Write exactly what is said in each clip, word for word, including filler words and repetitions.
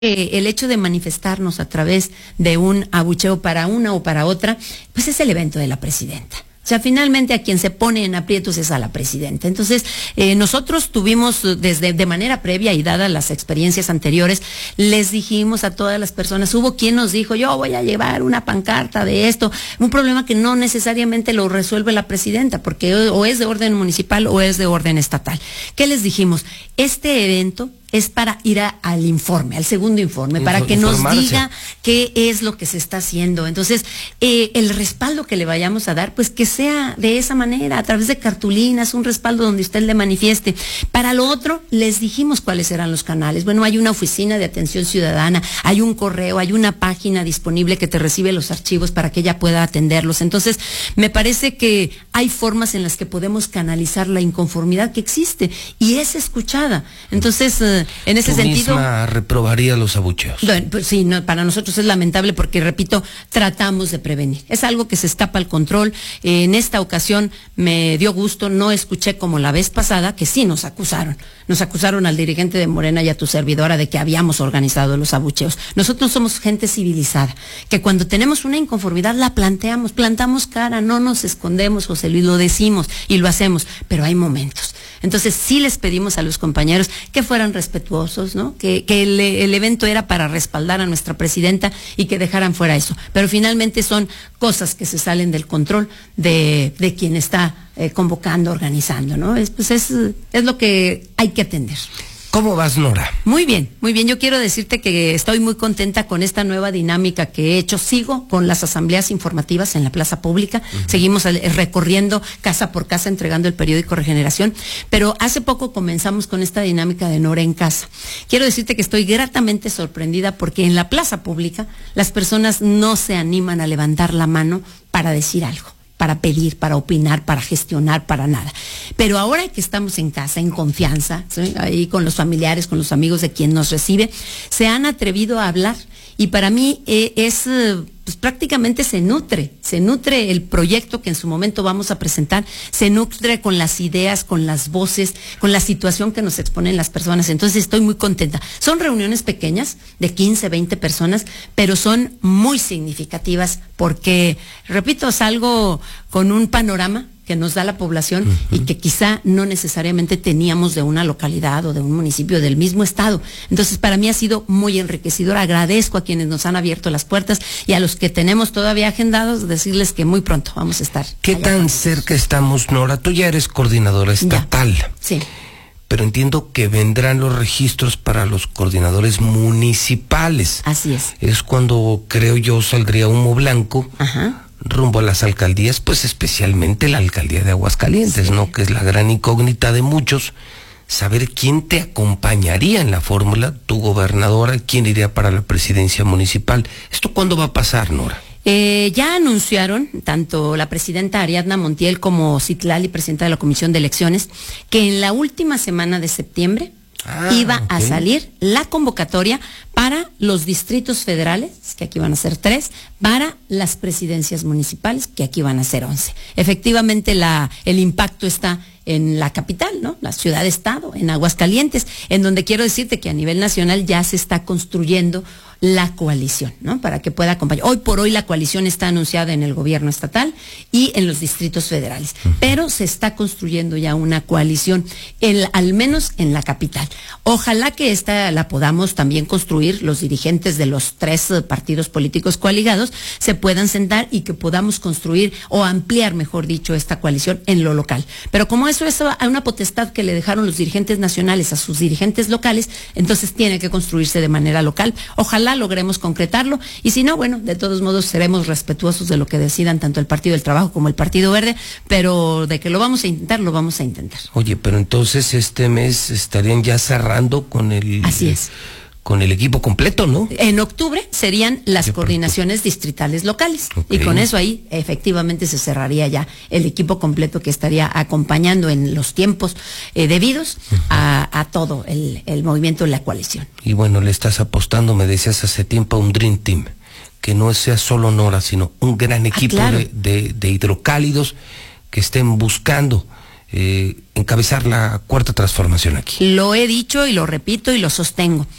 Eh, el hecho de manifestarnos a través de un abucheo para una o para otra, pues es el evento de la presidenta. O sea, finalmente a quien se pone en aprietos es a la presidenta. Entonces, eh, nosotros tuvimos desde de manera previa y dadas las experiencias anteriores, les dijimos a todas las personas, hubo quien nos dijo, yo voy a llevar una pancarta de esto, un problema que no necesariamente lo resuelve la presidenta, porque o es de orden municipal o es de orden estatal. ¿Qué les dijimos? Este evento es para ir a, al informe, al segundo informe, para que nos diga qué es lo que se está haciendo. Entonces, eh, el respaldo que le vayamos a dar, pues que sea de esa manera, a través de cartulinas, un respaldo donde usted le manifieste. Para lo otro, les dijimos cuáles eran los canales. Bueno, hay una oficina de atención ciudadana, hay un correo, hay una página disponible que te recibe los archivos para que ella pueda atenderlos. Entonces, me parece que hay formas en las que podemos canalizar la inconformidad que existe y es escuchada. Entonces, eh, en ese ¿Tú sentido misma reprobaría los abucheos? Bueno, pues sí, no, para nosotros es lamentable porque, repito, tratamos de prevenir. Es algo que se escapa al control. Eh, en esta ocasión me dio gusto, no escuché como la vez pasada, que sí nos acusaron. Nos acusaron al dirigente de Morena y a tu servidora de que habíamos organizado los abucheos. Nosotros somos gente civilizada, que cuando tenemos una inconformidad la planteamos, plantamos cara, no nos escondemos, José Luis, lo decimos y lo hacemos, pero hay momentos. Entonces sí les pedimos a los compañeros que fueran respetuosos, ¿no? Que, que el, el evento era para respaldar a nuestra presidenta y que dejaran fuera eso. Pero finalmente son cosas que se salen del control de, de quien está eh, convocando, organizando, ¿no? Es, pues es, es lo que hay que atender. ¿Cómo vas, Nora? Muy bien, muy bien. Yo quiero decirte que estoy muy contenta con esta nueva dinámica que he hecho. Sigo con las asambleas informativas en la plaza pública. Uh-huh. Seguimos recorriendo casa por casa entregando el periódico Regeneración. Pero hace poco comenzamos con esta dinámica de Nora en casa. Quiero decirte que estoy gratamente sorprendida porque en la plaza pública las personas no se animan a levantar la mano para decir algo, para pedir, para opinar, para gestionar, para nada. Pero ahora que estamos en casa, en confianza, ¿sí? Ahí con los familiares, con los amigos de quien nos recibe, se han atrevido a hablar y para mí eh, es, pues prácticamente se nutre, se nutre el proyecto que en su momento vamos a presentar, se nutre con las ideas, con las voces, con la situación que nos exponen las personas. Entonces estoy muy contenta. Son reuniones pequeñas de quince, veinte personas, pero son muy significativas porque, repito, salgo con un panorama que nos da la población uh-huh. y que quizá no necesariamente teníamos de una localidad o de un municipio del mismo estado. Entonces, para mí ha sido muy enriquecedor. Agradezco a quienes nos han abierto las puertas y a los que tenemos todavía agendados, decirles que muy pronto vamos a estar. ¿Qué tan con... cerca estamos, Nora? Tú ya eres coordinadora estatal. Ya. Sí. Pero entiendo que vendrán los registros para los coordinadores municipales. Así es. Es cuando, creo yo, saldría humo blanco. Ajá. Rumbo a las alcaldías, pues especialmente la alcaldía de Aguascalientes, sí. ¿no? Que es la gran incógnita de muchos, saber quién te acompañaría en la fórmula, tu gobernadora, quién iría para la presidencia municipal. ¿Esto cuándo va a pasar, Nora? Eh, ya anunciaron, tanto la presidenta Ariadna Montiel como Citlali, presidenta de la Comisión de Elecciones, que en la última semana de septiembre Ah, iba okay. a salir la convocatoria para los distritos federales, que aquí van a ser tres, para las presidencias municipales, que aquí van a ser once. Efectivamente, la, el impacto está en la capital, ¿no? La ciudad-estado, en Aguascalientes, en donde quiero decirte que a nivel nacional ya se está construyendo la coalición, ¿no? Para que pueda acompañar. Hoy por hoy la coalición está anunciada en el gobierno estatal y en los distritos federales, uh-huh. pero se está construyendo ya una coalición, en, al menos en la capital. Ojalá que esta la podamos también construir, los dirigentes de los tres uh, partidos políticos coaligados se puedan sentar y que podamos construir o ampliar, mejor dicho, esta coalición en lo local. Pero como eso es una potestad que le dejaron los dirigentes nacionales a sus dirigentes locales, entonces tiene que construirse de manera local. Ojalá logremos concretarlo y si no, bueno, de todos modos seremos respetuosos de lo que decidan tanto el Partido del Trabajo como el Partido Verde, pero de que lo vamos a intentar, lo vamos a intentar. Oye, pero entonces este mes estarían ya cerrando con el... Así es. Con el equipo completo, ¿no? En octubre serían las Qué coordinaciones pronto. distritales locales. Okay. Y con eso ahí efectivamente se cerraría ya el equipo completo que estaría acompañando en los tiempos eh, debidos uh-huh. a, a todo el, el movimiento de la coalición. Y bueno, le estás apostando, me decías hace tiempo, a un Dream Team, que no sea solo Nora, sino un gran equipo ah, claro. de, de, de hidrocálidos que estén buscando eh, encabezar la cuarta transformación aquí. Lo he dicho y lo repito y lo sostengo.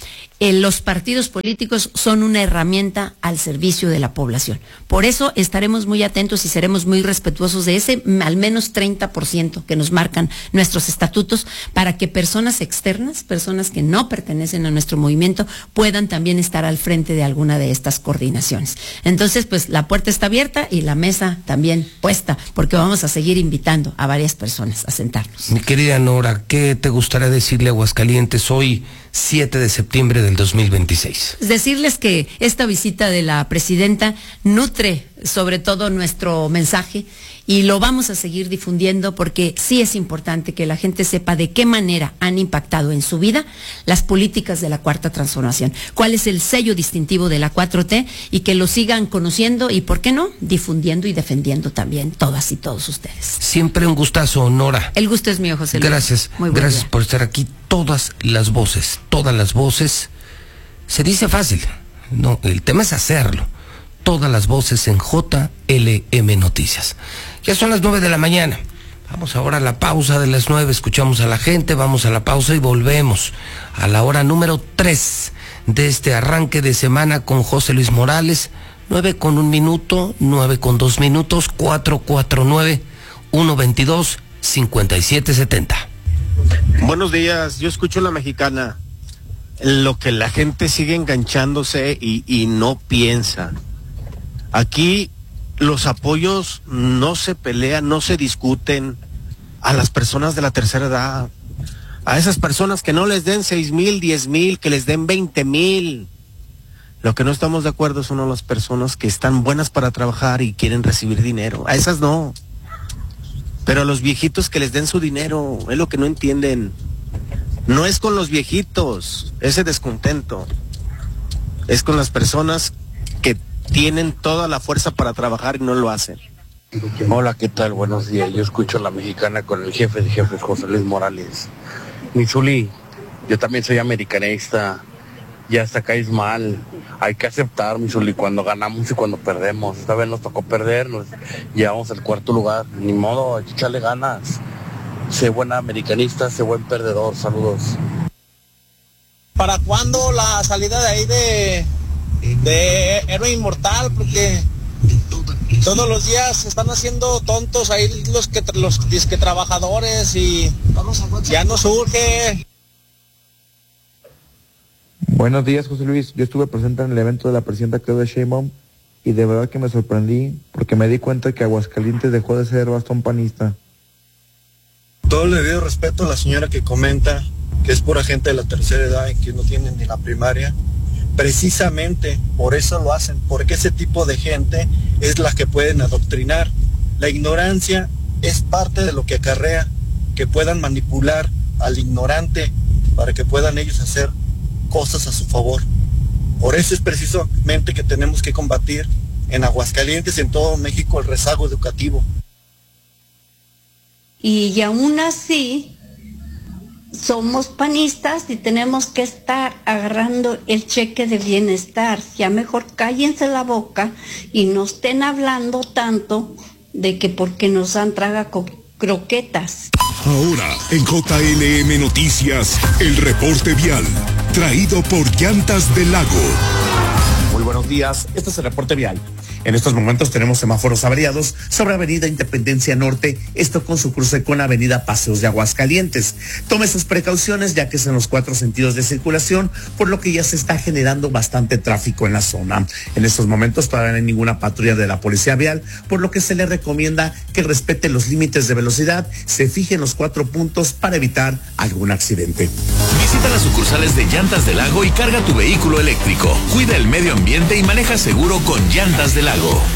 eh, los partidos políticos son una herramienta al servicio de la población. Por eso estaremos muy atentos y seremos muy respetuosos de ese al menos treinta por ciento que nos marcan nuestros estatutos, para que personas externas, personas que no pertenecen a nuestro movimiento, puedan también estar al frente de alguna de estas coordinaciones. Entonces, pues la puerta está abierta y la mesa también puesta, porque vamos a seguir invitando a varias personas a sentarnos. Mi querida Nora, ¿qué te gustaría decirle a Aguascalientes hoy, siete de septiembre del dos mil veintiséis? Decirles que esta visita de la presidenta nutre sobre todo nuestro mensaje y lo vamos a seguir difundiendo, porque sí es importante que la gente sepa de qué manera han impactado en su vida las políticas de la Cuarta Transformación, cuál es el sello distintivo de la cuatro T, y que lo sigan conociendo y, ¿por qué no?, difundiendo y defendiendo también todas y todos ustedes. Siempre un gustazo, Nora. El gusto es mío, José Luis. Gracias, Muy buen gracias día. por estar aquí. Todas las voces, todas las voces, se dice fácil, no, el tema es hacerlo. Todas las voces en J L M Noticias. Ya son las nueve de la mañana. Vamos ahora a la pausa de las nueve, escuchamos a la gente, vamos a la pausa y volvemos a la hora número tres de este arranque de semana con José Luis Morales. Nueve con un minuto, nueve con dos minutos, cuatro cuatro nueve, uno veintidós, cincuenta y siete setenta. Buenos días, yo escucho La Mexicana. Lo que la gente sigue enganchándose y, y no piensa. Aquí los apoyos no se pelean, no se discuten a las personas de la tercera edad. A esas personas que no les den seis mil, diez mil, que les den veinte mil. Lo que no estamos de acuerdo son las personas que están buenas para trabajar y quieren recibir dinero. A esas no. Pero a los viejitos que les den su dinero, es lo que no entienden. No es con los viejitos ese descontento. Es con las personas que tienen toda la fuerza para trabajar y no lo hacen. Hola, ¿qué tal? Buenos días. Yo escucho La Mexicana con el jefe de jefes, José Luis Morales. Mi Zuli, yo también soy americanista. Ya hasta caes mal. Hay que aceptar, mi Zuli, cuando ganamos y cuando perdemos. Esta vez nos tocó perder, nos llevamos al cuarto lugar. Ni modo, hay que echarle ganas. Sé buen americanista, sé buen perdedor. Saludos. ¿Para cuándo la salida de ahí de, de Héroe Inmortal? Porque todos los días se están haciendo tontos ahí los que los disque trabajadores y ya no surge. Buenos días, José Luis. Yo estuve presente en el evento de la presidenta Claudia Sheinbaum y de verdad que me sorprendí porque me di cuenta que Aguascalientes dejó de ser bastón panista. Todo el debido respeto a la señora que comenta que es pura gente de la tercera edad y que no tienen ni la primaria. Precisamente por eso lo hacen, porque ese tipo de gente es la que pueden adoctrinar. La ignorancia es parte de lo que acarrea que puedan manipular al ignorante para que puedan ellos hacer cosas a su favor. Por eso es precisamente que tenemos que combatir en Aguascalientes y en todo México el rezago educativo. Y aún así somos panistas y tenemos que estar agarrando el cheque de bienestar. Ya mejor cállense la boca y no estén hablando tanto de que porque nos dan traga croquetas. Ahora en J L M Noticias, el reporte vial, traído por Llantas del Lago. Muy buenos días, este es el reporte vial. En estos momentos tenemos semáforos averiados sobre Avenida Independencia Norte, esto con su cruce con Avenida Paseos de Aguascalientes. Tome sus precauciones ya que es en los cuatro sentidos de circulación, por lo que ya se está generando bastante tráfico en la zona. En estos momentos todavía no hay ninguna patrulla de la Policía Vial, por lo que se le recomienda que respete los límites de velocidad, se fije en los cuatro puntos para evitar algún accidente. Visita las sucursales de Llantas del Lago y carga tu vehículo eléctrico. Cuida el medio ambiente y maneja seguro con Llantas del Lago.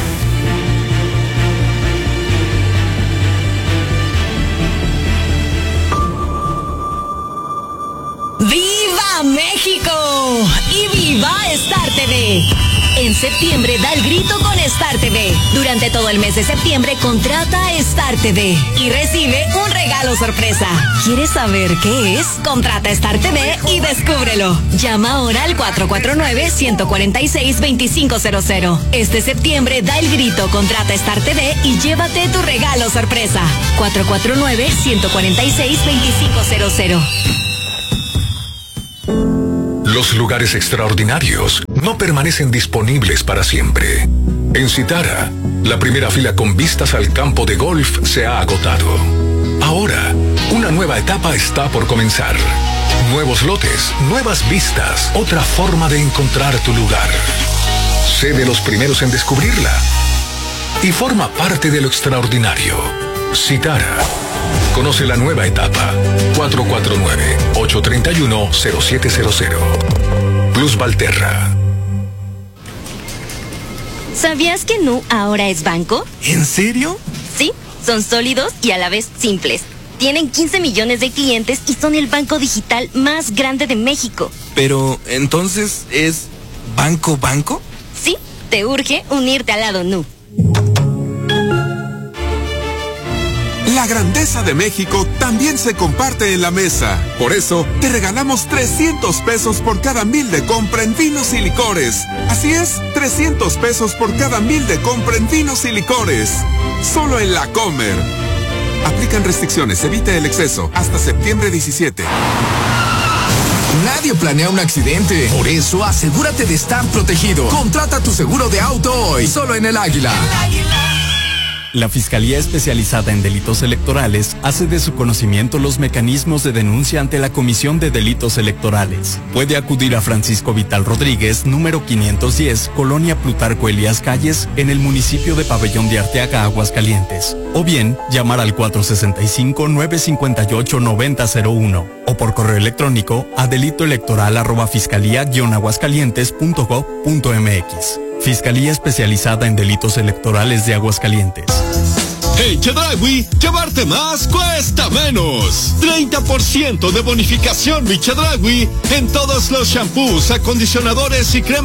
¡Viva México! ¡Y viva Star T V! En septiembre da el grito con Star T V. Durante todo el mes de septiembre contrata Star T V y recibe un regalo sorpresa. ¿Quieres saber qué es? Contrata Star T V y descúbrelo. Llama ahora al cuatro cuatro nueve, uno cuatro seis, dos cinco cero cero. Este septiembre da el grito, contrata Star T V y llévate tu regalo sorpresa. cuatro cuatro nueve, uno cuatro seis, dos cinco cero cero. Los lugares extraordinarios no permanecen disponibles para siempre. En Citara, la primera fila con vistas al campo de golf se ha agotado. Ahora, una nueva etapa está por comenzar. Nuevos lotes, nuevas vistas, otra forma de encontrar tu lugar. Sé de los primeros en descubrirla y forma parte de lo extraordinario. Citara. Conoce la nueva etapa. cuatro cuatro nueve, ocho tres uno, cero siete cero cero. Plus Valterra. ¿Sabías que Nu ahora es banco? ¿En serio? Sí, son sólidos y a la vez simples. Tienen quince millones de clientes y son el banco digital más grande de México. Pero, ¿entonces es banco banco? Sí, te urge unirte al lado Nu. La grandeza de México también se comparte en la mesa. Por eso, te regalamos trescientos pesos por cada mil de compra en vinos y licores. Así es, trescientos pesos por cada mil de compra en vinos y licores. Solo en La Comer. Aplican restricciones, evite el exceso. Hasta septiembre diecisiete. Nadie planea un accidente. Por eso, asegúrate de estar protegido. Contrata tu seguro de auto hoy. Solo en El Águila. El Águila. La Fiscalía Especializada en Delitos Electorales hace de su conocimiento los mecanismos de denuncia ante la Comisión de Delitos Electorales. Puede acudir a Francisco Vital Rodríguez, número quinientos diez, Colonia Plutarco Elías Calles, en el municipio de Pabellón de Arteaga, Aguascalientes. O bien, llamar al cuatro sesenta y cinco, nueve cincuenta y ocho, noventa cero uno o por correo electrónico a delitoelectoral arroba fiscalía guion aguascalientes punto gob punto mx. Fiscalía Especializada en Delitos Electorales de Aguascalientes. En Chedraui, llevarte más cuesta menos. treinta por ciento de bonificación mi Chedraui en todos los shampoos, acondicionadores y cremas